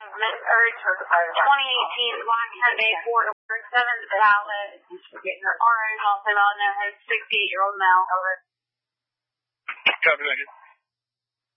2018 Black Hyundai Ford Explorer 7 ballot. RO's also on there, has 68-year-old male. Over. Copy, thank you.